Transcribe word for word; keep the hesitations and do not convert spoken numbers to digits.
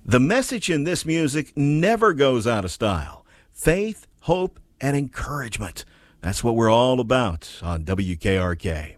The message in this music never goes out of style. Faith, hope, and encouragement. That's what we're all about on W K R K.